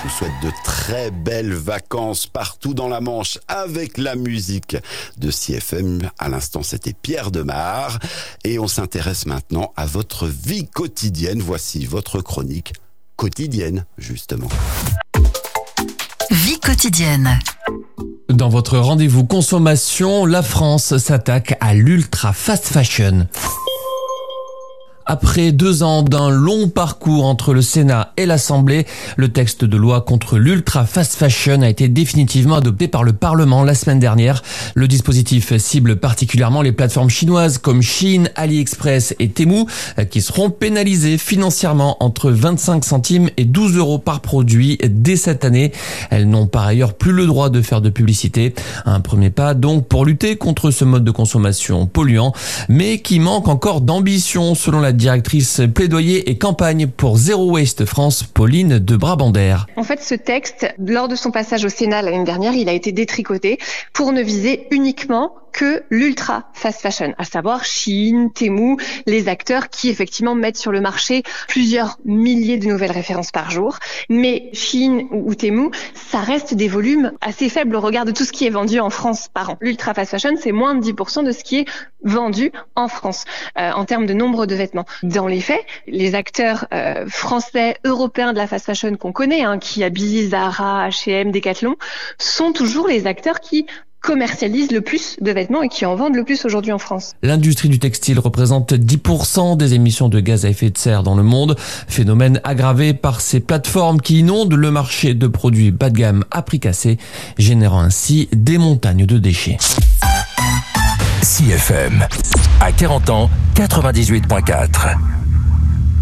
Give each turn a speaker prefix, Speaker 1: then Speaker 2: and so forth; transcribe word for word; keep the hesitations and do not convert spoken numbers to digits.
Speaker 1: vous souhaite de très belles vacances partout dans la Manche avec la musique de C F M. À l'instant, c'était Pierre Demar. Et on s'intéresse maintenant à votre vie quotidienne. Voici votre chronique quotidienne, justement.
Speaker 2: Vie quotidienne.
Speaker 3: Dans votre rendez-vous consommation, la France s'attaque à l'ultra fast fashion. Après deux ans d'un long parcours entre le Sénat et l'Assemblée, le texte de loi contre l'ultra fast fashion a été définitivement adopté par le Parlement la semaine dernière. Le dispositif cible particulièrement les plateformes chinoises comme Shein, AliExpress et Temu, qui seront pénalisées financièrement entre vingt-cinq centimes et douze euros par produit dès cette année. Elles n'ont par ailleurs plus le droit de faire de publicité. Un premier pas donc pour lutter contre ce mode de consommation polluant, mais qui manque encore d'ambition selon la directrice plaidoyer et campagne pour Zero Waste France, Pauline de Brabander.
Speaker 4: En fait, ce texte, lors de son passage au Sénat l'année dernière, il a été détricoté pour ne viser uniquement que l'ultra fast fashion, à savoir Shein, Temu, les acteurs qui effectivement mettent sur le marché plusieurs milliers de nouvelles références par jour. Mais Shein ou Temu, ça reste des volumes assez faibles au regard de tout ce qui est vendu en France par an. L'ultra fast fashion, c'est moins de dix pour cent de ce qui est vendu en France euh, en termes de nombre de vêtements. Dans les faits, les acteurs euh, français, européens de la fast fashion qu'on connaît, hein, qui habillent Zara, H et M, Decathlon, sont toujours les acteurs qui commercialisent le plus de vêtements et qui en vendent le plus aujourd'hui en France.
Speaker 3: L'industrie du textile représente dix pour cent des émissions de gaz à effet de serre dans le monde, phénomène aggravé par ces plateformes qui inondent le marché de produits bas de gamme à prix cassé, générant ainsi des montagnes de déchets.
Speaker 5: C F M, à quarante ans, quatre-vingt-dix-huit virgule quatre.